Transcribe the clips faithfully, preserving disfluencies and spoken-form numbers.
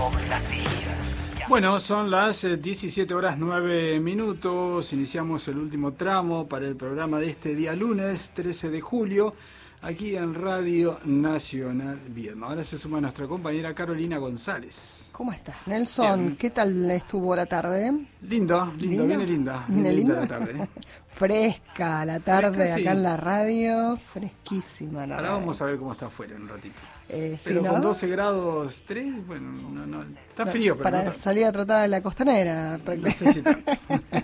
sobre las vidas. Bueno, son las diecisiete horas nueve minutos, iniciamos el último tramo para el programa de este día lunes trece de julio, aquí en Radio Nacional Viedma. Ahora se suma nuestra compañera Carolina González. ¿Cómo estás, Nelson? Bien. ¿Qué tal estuvo la tarde? Lindo, lindo, viene linda, viene, ¿Viene linda linda? la tarde. Fresca la tarde Fresca, sí. acá en la radio, fresquísima la Ahora radio. vamos a ver cómo está afuera en un ratito. Eh, sí, Pero ¿no? con doce grados tres, bueno, no, no, está No, frío, pero para no, salir a tratar a la costanera. no sé si tanto.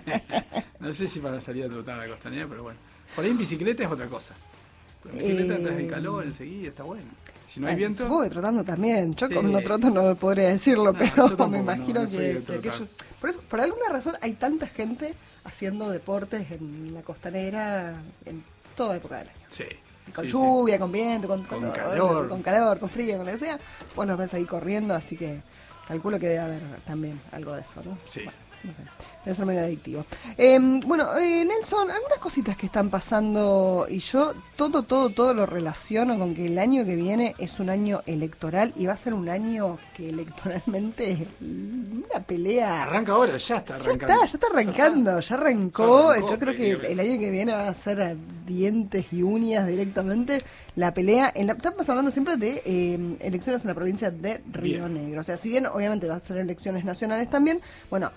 No sé si para salir a trotar a la costanera, pero bueno. Por ahí en bicicleta es otra cosa. Pero en bicicleta Eh, entras en calor enseguida, está bueno. Si no hay Bueno, viento... Supongo que trotando también. Yo Sí. como no troto no podría decirlo, No, pero yo tampoco, me imagino no, no soy de que, que trotar. aquellos... Por eso, por alguna razón hay tanta gente haciendo deportes en la costanera en toda época del año. Sí. Con sí, lluvia, sí. con viento, con, Con todo, calor. con calor, con frío, con lo que sea. Vos los ves ahí corriendo, así que calculo que debe haber también algo de eso, ¿no? Sí. Bueno, no sé, debe ser medio adictivo. Eh, bueno, eh, Nelson, algunas cositas que están pasando y yo todo, todo, todo lo relaciono con que el año que viene es un año electoral y va a ser un año que electoralmente es una pelea. Arranca ahora, ya está Ya arrancando. está, ya está arrancando, ya arrancó. Ya arrancó, Yo creo que el, el año que viene va a ser a dientes y uñas directamente la pelea. En la, estamos hablando siempre de eh, elecciones en la provincia de Río Bien. Negro. O sea, si bien obviamente va a ser elecciones nacionales también, bueno,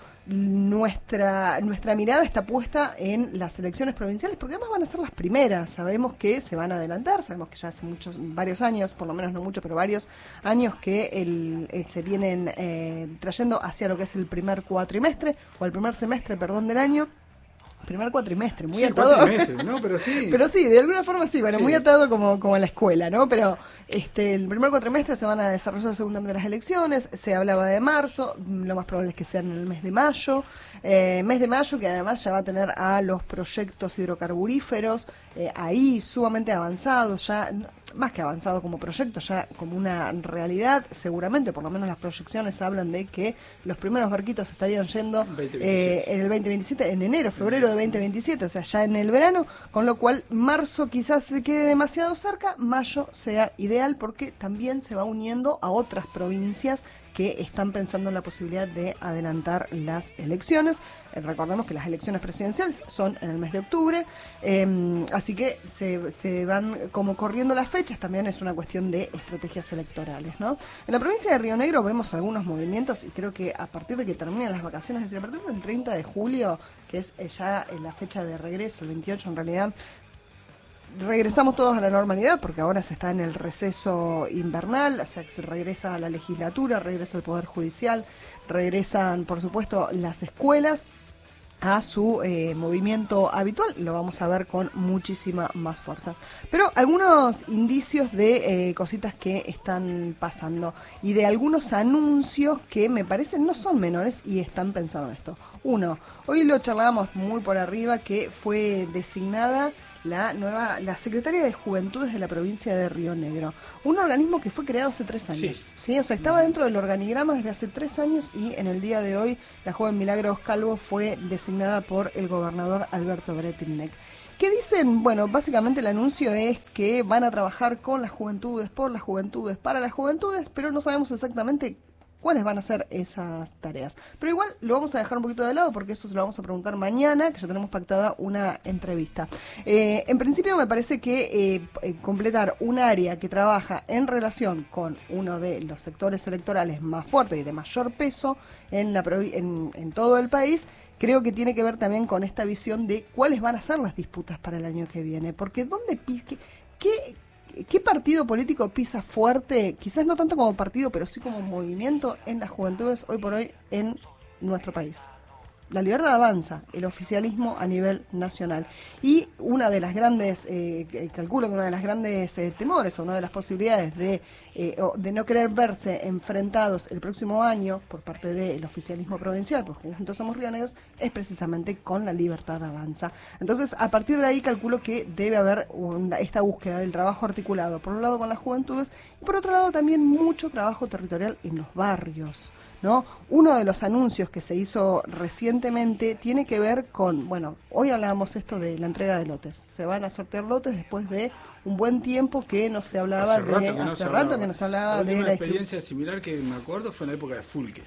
nuestra nuestra mirada está puesta en las elecciones provinciales porque además van a ser las primeras. Sabemos que se van a adelantar, sabemos que ya hace muchos varios años, por lo menos no muchos, pero varios años que el, eh, se vienen eh, trayendo hacia lo que es el primer cuatrimestre o el primer semestre, perdón, del año. Primer cuatrimestre, muy Sí, atado. cuatrimestre, ¿no? Pero sí. Pero sí, de alguna forma sí, bueno, Sí. muy atado como, como en la escuela, ¿no? Pero este el primer cuatrimestre se van a desarrollar segundamente las elecciones, se hablaba de marzo, lo más probable es que sea en el mes de mayo, eh, mes de mayo que además ya va a tener a los proyectos hidrocarburíferos eh, ahí sumamente avanzados, ya más que avanzado como proyecto, ya como una realidad, seguramente, por lo menos las proyecciones hablan de que los primeros barquitos estarían yendo eh, en el veinte veintisiete, en enero, febrero de veinte veintisiete, o sea, ya en el verano, con lo cual marzo quizás se quede demasiado cerca, mayo sea ideal porque también se va uniendo a otras provincias que están pensando en la posibilidad de adelantar las elecciones. Eh, recordemos que las elecciones presidenciales son en el mes de octubre, eh, así que se, se van como corriendo las fechas, también es una cuestión de estrategias electorales, ¿no? En la provincia de Río Negro vemos algunos movimientos y creo que a partir de que terminen las vacaciones, es decir, a partir del treinta de julio, que es eh, ya eh, la fecha de regreso, el veintiocho en realidad, regresamos todos a la normalidad porque ahora se está en el receso invernal, o sea que se regresa a la legislatura, regresa el Poder Judicial, regresan por supuesto las escuelas a su eh, movimiento habitual, lo vamos a ver con muchísima más fuerza. Pero algunos indicios de eh, cositas que están pasando y de algunos anuncios que me parecen no son menores y están pensando en esto. Uno, hoy lo charlábamos muy por arriba que fue designada la nueva, la Secretaría de Juventudes de la provincia de Río Negro, un organismo que fue creado hace tres años, Sí. ¿sí? O sea, estaba dentro del organigrama desde hace tres años y en el día de hoy la joven Milagros Calvo fue designada por el gobernador Alberto Bretilnec. ¿Qué dicen? Bueno, básicamente el anuncio es que van a trabajar con las juventudes, por las juventudes, para las juventudes, pero no sabemos exactamente cuáles van a ser esas tareas. Pero igual lo vamos a dejar un poquito de lado porque eso se lo vamos a preguntar mañana, que ya tenemos pactada una entrevista. Eh, en principio me parece que eh, eh, completar un área que trabaja en relación con uno de los sectores electorales más fuertes y de mayor peso en, la provi- en, en todo el país, creo que tiene que ver también con esta visión de cuáles van a ser las disputas para el año que viene. Porque ¿dónde pi- qué, qué ¿Qué partido político pisa fuerte, quizás no tanto como partido, pero sí como movimiento en las juventudes hoy por hoy en nuestro país? La Libertad Avanza, el oficialismo a nivel nacional. Y una de las grandes, eh, calculo que una de las grandes eh, temores o una de las posibilidades de, eh, de no querer verse enfrentados el próximo año por parte del oficialismo provincial, porque juntos somos Río Negros, es precisamente con la Libertad Avanza. Entonces, a partir de ahí calculo que debe haber una, esta búsqueda del trabajo articulado, por un lado con las juventudes, y por otro lado también mucho trabajo territorial en los barrios, ¿no? Uno de los anuncios que se hizo recientemente recientemente tiene que ver con, bueno, hoy hablábamos esto de la entrega de lotes. Se van a sortear lotes después de un buen tiempo que no se hablaba hace de... Rato que no hace se rato hablaba. que no se hablaba la de última la experiencia similar que me acuerdo fue en la época de Fulques.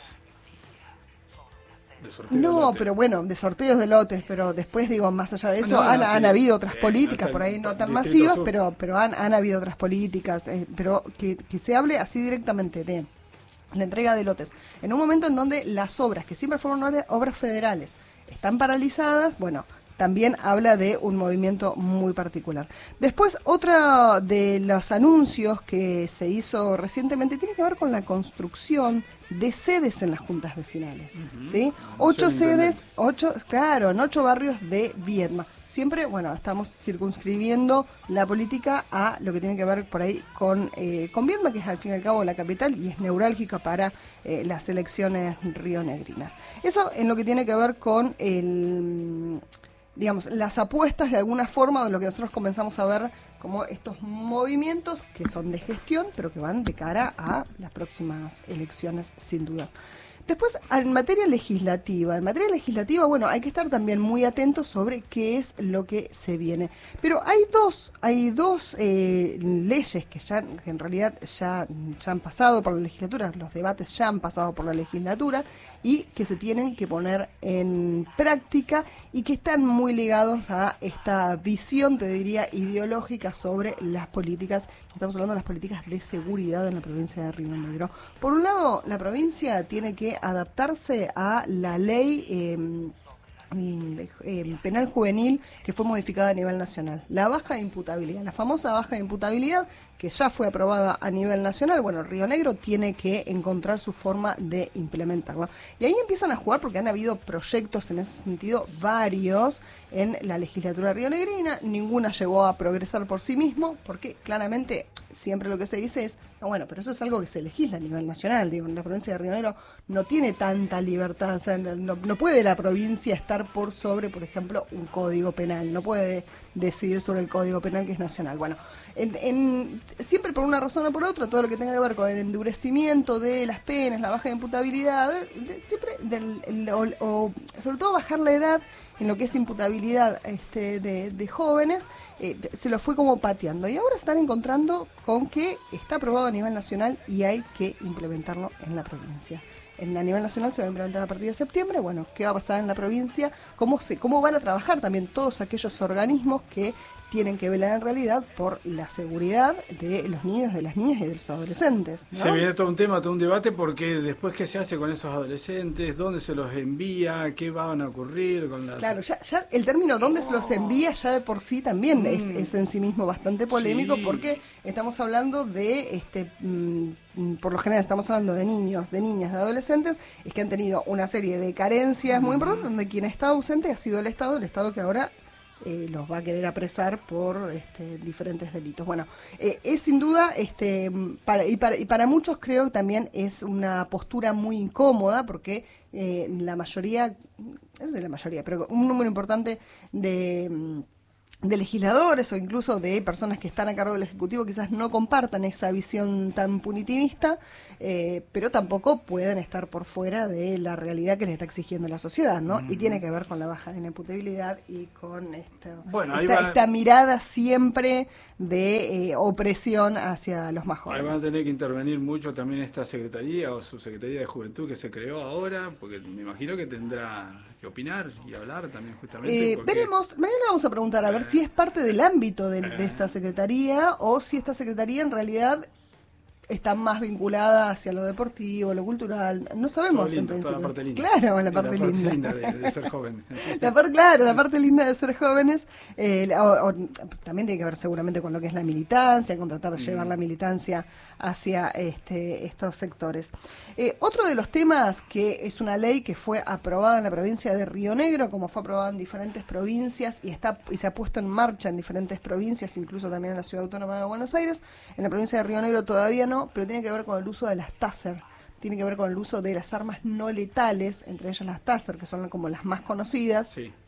De sorteo No, de lotes. pero bueno, de sorteos de lotes, pero después digo, más allá de eso, No, no, han, sí. han habido otras Sí, políticas, no por ahí tan- no tan Distrito masivas, Sur. pero pero han, han habido otras políticas, eh, pero que, que se hable así directamente de la entrega de lotes. En un momento en donde las obras, que siempre fueron obra- obras federales, están paralizadas, bueno, también habla de un movimiento muy particular. Después, otro de los anuncios que se hizo recientemente tiene que ver con la construcción de sedes en las juntas vecinales. Ujú. ¿Sí? Ah, Ocho nació el sedes, intendente. ocho, claro, en ocho barrios de Viedma. Siempre, bueno, estamos circunscribiendo la política a lo que tiene que ver por ahí con, eh, con Viedma, que es al fin y al cabo la capital y es neurálgica para eh, las elecciones rionegrinas. Eso en lo que tiene que ver con el, digamos, las apuestas de alguna forma de lo que nosotros comenzamos a ver como estos movimientos que son de gestión, pero que van de cara a las próximas elecciones, sin duda. Después, en materia legislativa, en materia legislativa, bueno, hay que estar también muy atentos sobre qué es lo que se viene. Pero hay dos, hay dos eh, leyes que ya, que en realidad ya, ya han pasado por la legislatura, los debates ya han pasado por la legislatura y que se tienen que poner en práctica y que están muy ligados a esta visión, te diría, ideológica sobre las políticas. Estamos hablando de las políticas de seguridad en la provincia de Río Negro. Por un lado, la provincia tiene que adaptarse a la ley eh, eh, penal juvenil que fue modificada a nivel nacional. La baja de imputabilidad, la famosa baja de imputabilidad que ya fue aprobada a nivel nacional. Bueno, Río Negro tiene que encontrar su forma de implementarlo. Y ahí empiezan a jugar porque han habido proyectos en ese sentido, varios, en la legislatura rionegrina. Ninguna llegó a progresar por sí mismo, porque claramente siempre lo que se dice es, no, bueno, pero eso es algo que se legisla a nivel nacional. Digo, en la provincia de Río Negro no tiene tanta libertad. O sea, no, no puede la provincia estar por sobre, por ejemplo, un código penal. No puede decidir sobre el código penal que es nacional. Bueno, en, en, siempre por una razón o por otra, todo lo que tenga que ver con el endurecimiento de las penas, la baja de imputabilidad, de, siempre, del, el, o, o sobre todo bajar la edad en lo que es imputabilidad este, de, de jóvenes, eh, se lo fue como pateando. Y ahora están encontrando con que está aprobado a nivel nacional y hay que implementarlo en la provincia. En, a nivel nacional se va a implementar a partir de septiembre. Bueno, ¿qué va a pasar en la provincia? ¿Cómo, se, cómo van a trabajar también todos aquellos organismos que tienen que velar en realidad por la seguridad de los niños, de las niñas y de los adolescentes, ¿no? Se viene todo un tema, todo un debate, porque después qué se hace con esos adolescentes, dónde se los envía, qué van a ocurrir con las... Claro, ya, ya el término dónde se los envía ya de por sí también Mm. es, es en sí mismo bastante polémico, Sí. porque estamos hablando de, este mm, por lo general estamos hablando de niños, de niñas, de adolescentes, es que han tenido una serie de carencias muy importantes, donde quien está ausente ha sido el Estado, el Estado que ahora Eh, los va a querer apresar por este, diferentes delitos. Bueno, eh, es sin duda, este, para, y, para, y para muchos creo que también es una postura muy incómoda, porque eh, la mayoría, no sé la mayoría, pero un número importante de... de legisladores o incluso de personas que están a cargo del Ejecutivo quizás no compartan esa visión tan punitivista, eh, pero tampoco pueden estar por fuera de la realidad que les está exigiendo la sociedad, ¿no? Mm. Y tiene que ver con la baja de la imputabilidad y con esta, bueno, esta, va... esta mirada siempre de eh, opresión hacia los más jóvenes. Ahí van a tener que intervenir mucho también esta Secretaría o Subsecretaría de Juventud que se creó ahora, porque me imagino que tendrá que opinar y hablar también justamente. Eh, porque... Veremos, mañana vamos a preguntar a ver eh, si es parte del ámbito de, de esta Secretaría o si esta Secretaría en realidad está más vinculada hacia lo deportivo, lo cultural, no sabemos lindo, en principio. Toda la parte linda. Claro, la parte, la parte linda, linda de, de ser joven. la parte, claro, la parte linda de ser jóvenes. Eh, o, o, también tiene que ver seguramente con lo que es la militancia, con tratar de mm. llevar la militancia hacia este, estos sectores. Eh, otro de los temas que es una ley que fue aprobada en la provincia de Río Negro, como fue aprobada en diferentes provincias y está y se ha puesto en marcha en diferentes provincias, incluso también en la Ciudad Autónoma de Buenos Aires. En la provincia de Río Negro todavía no, pero tiene que ver con el uso de las Taser, tiene que ver con el uso de las armas no letales, entre ellas las Taser, que son como las más conocidas. Sí.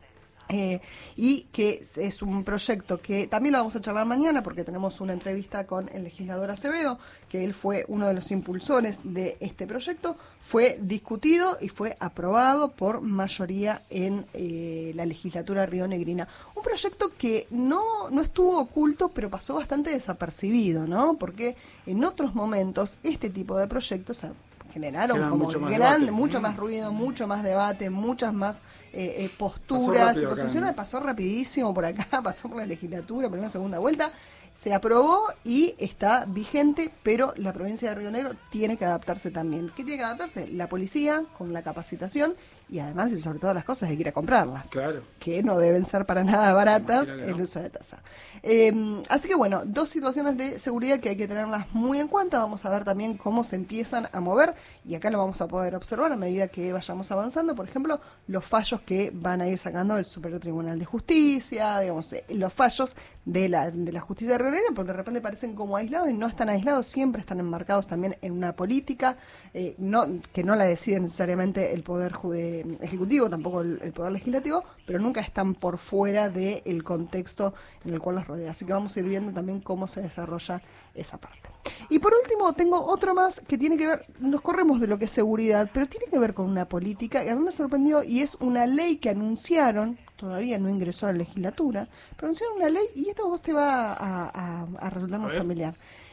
Eh, y que es, es un proyecto que también lo vamos a charlar mañana porque tenemos una entrevista con el legislador Acevedo, que él fue uno de los impulsores de este proyecto, fue discutido y fue aprobado por mayoría en eh, la legislatura rionegrina. Un proyecto que no, no estuvo oculto, pero pasó bastante desapercibido, ¿no? Porque en otros momentos este tipo de proyectos generaron Generan como mucho más grande, debate. mucho Mm. más ruido, mucho más debate, muchas más eh, eh, posturas, Pasó y posiciones. acá, Pasó rapidísimo por acá, pasó por la legislatura, primera, segunda vuelta, se aprobó y está vigente, pero la provincia de Río Negro tiene que adaptarse también. ¿Qué tiene que adaptarse? La policía, con la capacitación, y además, y sobre todas las cosas, hay que ir a comprarlas. Claro. Que no deben ser para nada baratas Imagina que el no. uso de taser. Eh, así que bueno, dos situaciones de seguridad que hay que tenerlas muy en cuenta. Vamos a ver también cómo se empiezan a mover, y acá lo vamos a poder observar a medida que vayamos avanzando. Por ejemplo, los fallos que van a ir sacando el Superior Tribunal de Justicia, digamos, eh, los fallos de la, de la justicia de Río Negro, porque de repente parecen como aislados y no están aislados, siempre están enmarcados también en una política eh, no, que no la decide necesariamente el Poder Judicial Ejecutivo, tampoco el, el Poder Legislativo, pero nunca están por fuera del contexto en el cual los rodea. Así que vamos a ir viendo también cómo se desarrolla esa parte. Y por último, tengo otro más que tiene que ver, nos corremos de lo que es seguridad, pero tiene que ver con una política que a mí me sorprendió, y es una ley que anunciaron, todavía no ingresó a la legislatura, pero anunciaron una ley, y esto a vos te va a, a, a resultar muy familiar.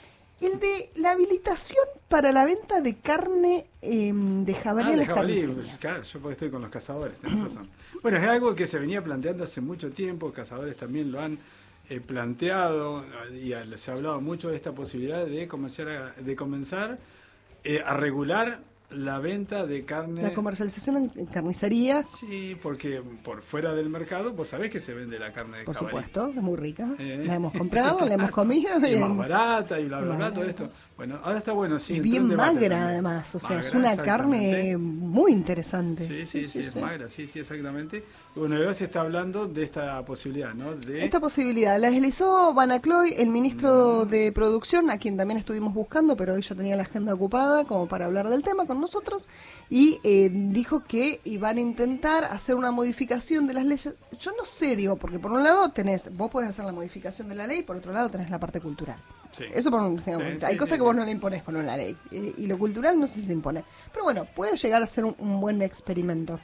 El de la habilitación para la venta de carne eh, de jabalí Ah, en de las jabalí, carnicerías. claro, yo porque estoy con los cazadores, tenés razón. Bueno, es algo que se venía planteando hace mucho tiempo, cazadores también lo han eh, planteado, y a- se ha hablado mucho de esta posibilidad de comenzar a, de comenzar eh, a regular la venta de carne. La comercialización en, en carnicerías, Sí, porque por fuera del mercado vos sabés que se vende la carne de por jabalí. supuesto, es muy rica. Eh, La hemos comprado, la hemos claro. comido. Y y más en- barata y bla, bla, más bla, todo barata. esto. Bueno, ahora está bueno, sí. es entró en bien debate magra también. además, o sea, es Magra, una exactamente. carne muy interesante. Sí, sí, sí, es magra, sí, sí, exactamente. Y bueno, ahora se está hablando de esta posibilidad, ¿no? De... Esta posibilidad la deslizó Banacloy, el ministro de Producción, a quien también estuvimos buscando, pero hoy ya tenía la agenda ocupada como para hablar del tema con nosotros, y eh, dijo que iban a intentar hacer una modificación de las leyes. Yo no sé, digo, porque por un lado tenés, vos podés hacer la modificación de la ley, por otro lado tenés la parte cultural. Sí. Eso por un, digamos, Sí, hay sí, cosas sí, que vos sí. no le imponés con una ley, y, y lo cultural no sé si se impone. Pero bueno, puede llegar a ser un, un buen experimento.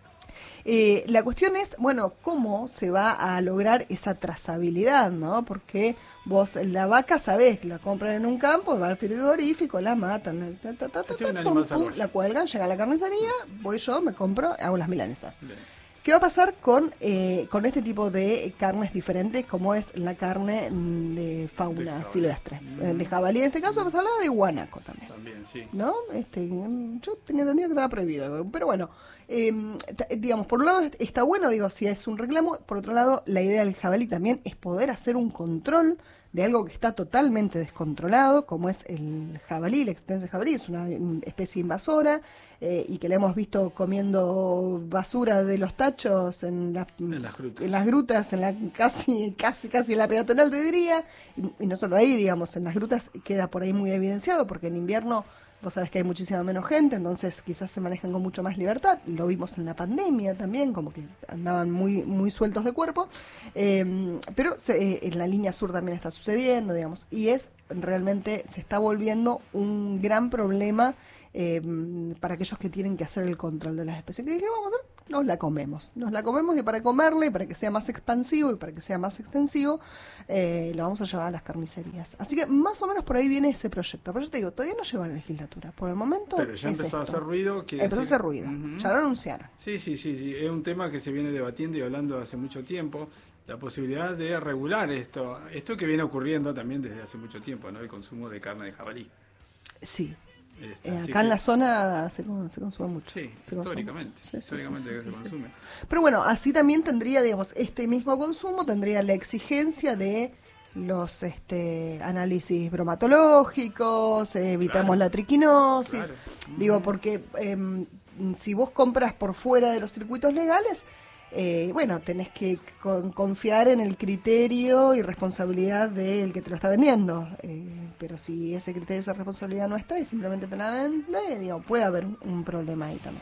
Eh, la cuestión es, bueno, cómo se va a lograr esa trazabilidad, ¿no? Porque vos la vaca sabés que la compran en un campo, va al frigorífico, la matan, ta, ta, ta, ta, Este es un ta, animal pum, pum, salvaje. la cuelgan, llega a la carnicería, voy yo, me compro, hago las milanesas. Bien. ¿Qué va a pasar con, eh, con este tipo de carnes diferentes, como es la carne mm, de fauna De jabalí. silvestre? Mm. Eh, De jabalí en este caso, pues hablaba de guanaco también. También, sí. ¿No? Este, mm, yo tenía entendido que estaba prohibido, pero bueno, eh, t- digamos, por un lado est- está bueno, digo, si es un reclamo, por otro lado, la idea del jabalí también es poder hacer un control de algo que está totalmente descontrolado, como es el jabalí, la existencia del jabalí, es una mm, especie invasora, eh, y que la hemos visto comiendo basura de los tachos en, la- En las grutas. en las grutas, en la casi, casi, casi en la peatonal te diría, y, y no solo ahí, digamos, en las grutas queda por ahí muy evidenciado, porque en invierno vos sabés que hay muchísima menos gente, entonces quizás se manejan con mucho más libertad. Lo vimos en la pandemia también, como que andaban muy muy sueltos de cuerpo. Eh, pero se, eh, en la línea sur también está sucediendo, digamos, y es realmente, se está volviendo un gran problema eh, para aquellos que tienen que hacer el control de las especies. ¿Qué dije? Vamos a hacer, nos la comemos. Nos la comemos, y para comerla, y para que sea más expansivo y para que sea más extensivo, eh, lo vamos a llevar a las carnicerías. Así que más o menos por ahí viene ese proyecto. Pero yo te digo, todavía no llegó a la legislatura. Por el momento Pero ya es empezó a esto. hacer ruido. quiere Empezó a decir- hacer ruido. Ujú. Ya lo anunciaron. Sí, sí, sí, sí. Es un tema que se viene debatiendo y hablando hace mucho tiempo. La posibilidad de regular esto. Esto que viene ocurriendo también desde hace mucho tiempo, ¿no? El consumo de carne de jabalí. Sí. Este, Eh, así acá en que- la zona se, con- se consume mucho. Sí, Se consume históricamente. mucho. Sí, sí, históricamente sí, que sí, se sí, sí. consume. Pero bueno, así también tendría, digamos, este mismo consumo tendría la exigencia de los este, análisis bromatológicos, eh, evitamos Claro. la triquinosis. Claro. Digo, Mm. porque em, si vos compras por fuera de los circuitos legales, eh, bueno, tenés que con- confiar en el criterio y responsabilidad del que te lo está vendiendo. Eh, pero si ese criterio y esa responsabilidad no está y simplemente te la vende, digo, puede haber un, un problema ahí también.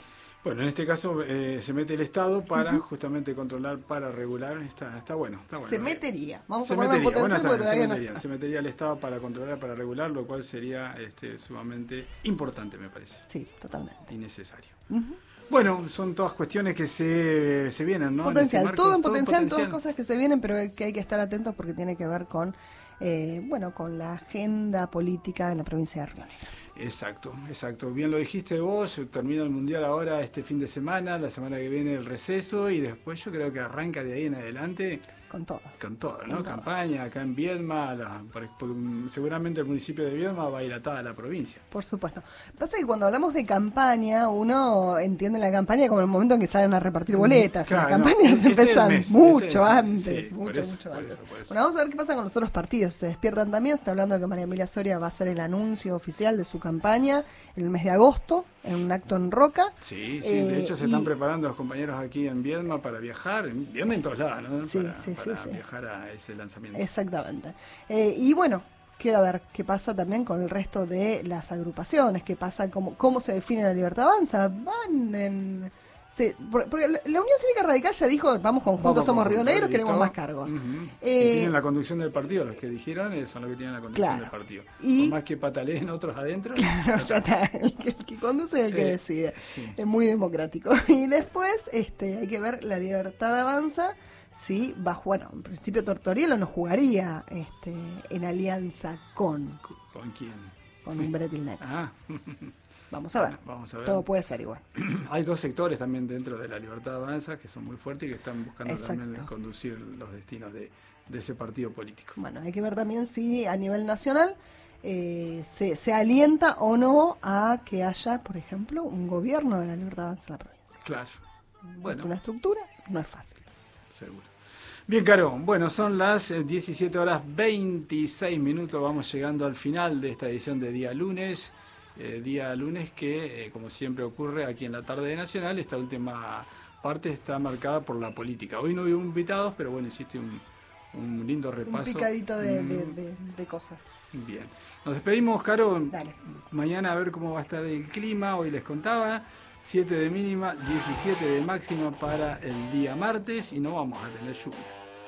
Bueno, en este caso eh, se mete el Estado para uh-huh. justamente controlar, para regular. Está, está bueno, está bueno. Se metería. Vamos se a poner metería, en potencial bueno, porque todavía se metería, no. Se metería el Estado para controlar, para regular, lo cual sería este, sumamente importante, me parece. Sí, totalmente. Y necesario. Uh-huh. Bueno, son todas cuestiones que se, se vienen, ¿no? Potencial, en marco, todo en todo potencial, potencial, todas cosas que se vienen, pero que hay que estar atentos porque tiene que ver con, eh, bueno, con la agenda política en la provincia de Río Negro. Exacto, exacto. Bien lo dijiste vos, termina el Mundial ahora este fin de semana, la semana que viene el receso y después yo creo que arranca de ahí en adelante. Con todo. Con todo, ¿no? Con Campaña todo. Acá en Viedma, la, porque seguramente el municipio de Viedma va a ir atada a la provincia. Por supuesto. Pasa que cuando hablamos de campaña, uno entiende la campaña como el momento en que salen a repartir boletas. Claro, Las campañas no, empiezan mes, mucho ese, antes, sí, mucho, eso, mucho por antes. eso, por eso. Bueno, vamos a ver qué pasa con los otros partidos. Se despiertan también, se está hablando de que María Emilia Soria va a hacer el anuncio oficial de su campaña en el mes de agosto, en un acto en Roca. Sí, sí, de eh, hecho se y... están preparando los compañeros aquí en Viedma para viajar, en Viedma en todos lados, ¿no? Sí, para sí, para sí, sí. viajar a ese lanzamiento. Exactamente. Eh, y bueno, queda ver qué pasa también con el resto de las agrupaciones, qué pasa, cómo, cómo se define la Libertad Avanza. Van en... Sí, porque la Unión Cívica Radical ya dijo, vamos conjuntos, vamos somos Río Negro, queremos más cargos. Uh-huh. Eh, y tienen la conducción del partido, los que dijeron son los que tienen la conducción claro. del partido. Y, Por más que pataleen otros adentro. Claro, ya está, el que, el que conduce es el que eh, decide. Sí. Es muy democrático. Y después este, hay que ver la Libertad Avanza. Sí, va, bueno, en principio Tortorielo no jugaría este, en alianza con... ¿Con quién? Con un Bretilneck. Ah. Vamos a ver. Bueno, vamos a ver. Todo puede ser igual. Hay dos sectores también dentro de la Libertad Avanza que son muy fuertes y que están buscando Exacto. también conducir los destinos de, de ese partido político. Bueno, hay que ver también si a nivel nacional eh, se, se alienta o no a que haya, por ejemplo, un gobierno de la Libertad Avanza en la provincia. Claro. Bueno. Porque una estructura no es fácil. Seguro. Bien, Caro. Bueno, son las diecisiete horas veintiséis minutos. Vamos llegando al final de esta edición de Día Lunes. Eh, día lunes que, eh, como siempre ocurre aquí en la tarde de Nacional, esta última parte está marcada por la política. Hoy no hubo invitados, pero bueno, hiciste un, un lindo repaso. Un picadito de, mm. de, de, de cosas. Bien. Nos despedimos, Caro. Dale. Mañana a ver cómo va a estar el clima. Hoy les contaba, siete de mínima, diecisiete de máxima para el día martes y no vamos a tener lluvia.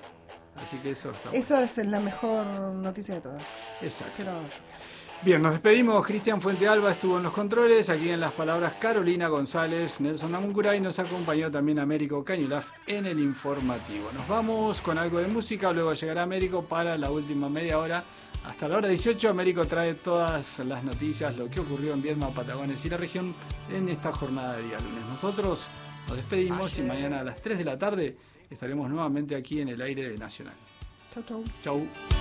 Así que eso está bueno. Eso es la mejor noticia de todas. Exacto. Que no haya lluvia. Bien, nos despedimos. Cristian Fuentealba estuvo en los controles, aquí en las palabras Carolina González, Nelson Amuncura y nos acompañó también Américo Cañulaf en el informativo. Nos vamos con algo de música, luego llegará Américo para la última media hora. Hasta la hora dieciocho, Américo trae todas las noticias, lo que ocurrió en Viedma, Patagones y la región en esta jornada de día lunes. Nosotros nos despedimos Ayer. y mañana a las tres de la tarde estaremos nuevamente aquí en el aire de Nacional. Chau, chau. Chau.